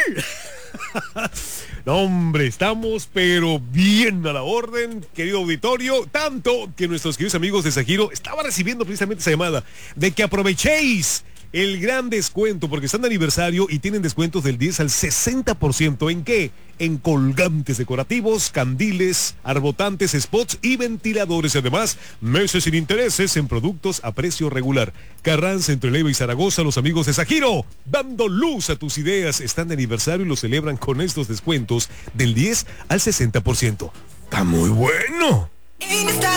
No, hombre, estamos pero bien a la orden, querido auditorio, tanto que nuestros queridos amigos de Sajiro estaban recibiendo precisamente esa llamada de que aprovechéis el gran descuento porque están de aniversario y tienen descuentos del 10 al 60%. ¿En qué? En colgantes decorativos, candiles, arbotantes, spots y ventiladores. Además, meses sin intereses en productos a precio regular. Carranza, entre Leyva y Zaragoza, los amigos de Sajiro, dando luz a tus ideas. Están de aniversario y lo celebran con estos descuentos del 10 al 60%. ¡Está muy bueno! En esta